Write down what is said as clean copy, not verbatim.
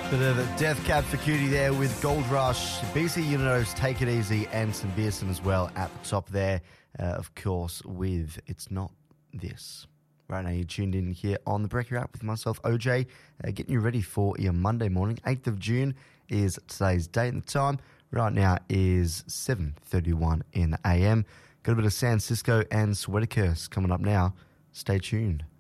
Bit of a Death Cab for Cutie there with Gold Rush, BC Unidos, Take It Easy, and some Beerson as well at the top there, of course, with It's Not This. Right now you're tuned in here on the Breaker App with myself, OJ, getting you ready for your Monday morning. 8th of June is today's date, and the time right now is 7:31 in the AM. Got a bit of San Cisco and Sweater Curse coming up now. Stay tuned.